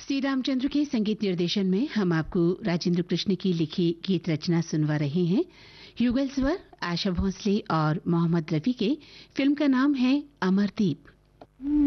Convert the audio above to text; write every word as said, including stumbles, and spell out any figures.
सी रामचंद्र के संगीत निर्देशन में हम आपको राजेंद्र कृष्ण की लिखी गीत रचना सुनवा रहे हैं। युगल स्वर आशा भोसले और मोहम्मद रफी के। फिल्म का नाम है अमरदीप।